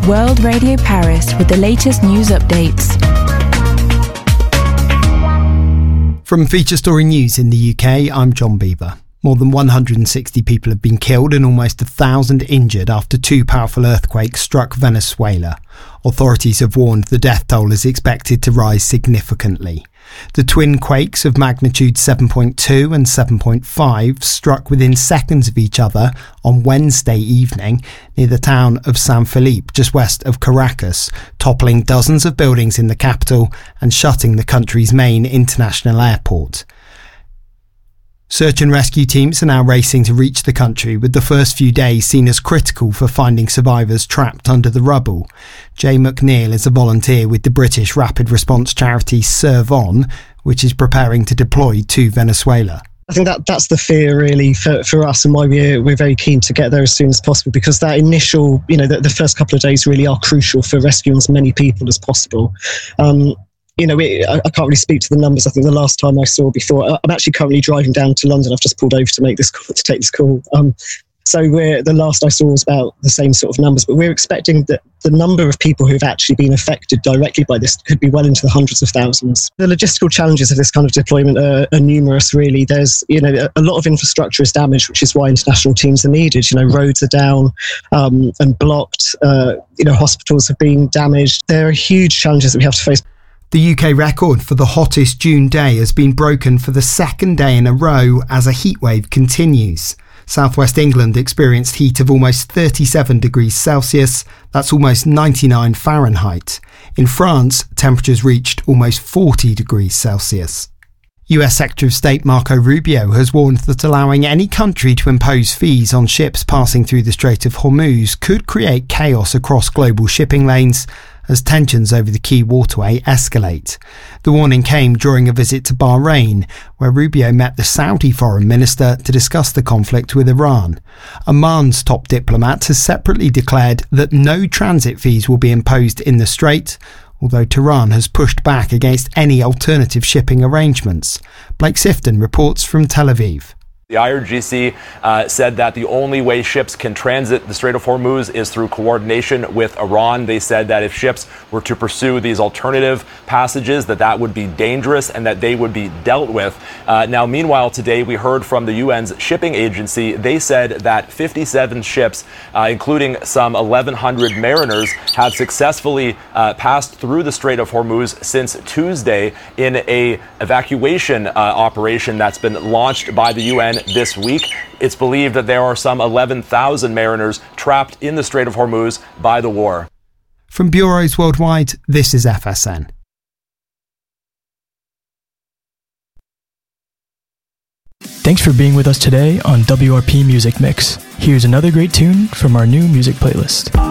World Radio Paris with the latest news updates. From Feature Story News in the UK, I'm John Beaver. More than 160 people have been killed and almost 1,000 injured after two powerful earthquakes struck Venezuela. Authorities have warned the death toll is expected to rise significantly. The twin quakes of magnitude 7.2 and 7.5 struck within seconds of each other on Wednesday evening near the town of San Felipe, just west of Caracas, toppling dozens of buildings in the capital and shutting the country's main international airport. Search and rescue teams are now racing to reach the country, with the first few days seen as critical for finding survivors trapped under the rubble. Jay McNeil is a volunteer with the British rapid response charity Serve On, which is preparing to deploy to Venezuela. I think that's the fear really for us, and why we're very keen to get there as soon as possible, because that initial, the first couple of days really are crucial for rescuing as many people as possible. I can't really speak to the numbers. I think the last time I saw before, I'm actually currently driving down to London. I've just pulled over to take this call. So the last I saw was about the same sort of numbers, but we're expecting that the number of people who have actually been affected directly by this could be well into the hundreds of thousands. The logistical challenges of this kind of deployment are numerous, really. There's, a lot of infrastructure is damaged, which is why international teams are needed. Roads are down and blocked. Hospitals have been damaged. There are huge challenges that we have to face. The UK record for the hottest June day has been broken for the second day in a row as a heatwave continues. South West England experienced heat of almost 37 degrees Celsius, that's almost 99 Fahrenheit. In France, temperatures reached almost 40 degrees Celsius. US Secretary of State Marco Rubio has warned that allowing any country to impose fees on ships passing through the Strait of Hormuz could create chaos across global shipping lanes as tensions over the key waterway escalate. The warning came during a visit to Bahrain, where Rubio met the Saudi foreign minister to discuss the conflict with Iran. Oman's top diplomat has separately declared that no transit fees will be imposed in the strait, although Tehran has pushed back against any alternative shipping arrangements. Blake Sifton reports from Tel Aviv. The IRGC said that the only way ships can transit the Strait of Hormuz is through coordination with Iran. They said that if ships were to pursue these alternative passages, that would be dangerous and that they would be dealt with. Now, meanwhile, today we heard from the UN's shipping agency. They said that 57 ships, including some 1,100 mariners, have successfully passed through the Strait of Hormuz since Tuesday in a evacuation operation that's been launched by the UN this week. It's believed that there are some 11,000 mariners trapped in the Strait of Hormuz by the war. From bureaus worldwide, this is FSN. Thanks for being with us today on WRP Music Mix. Here's another great tune from our new music playlist.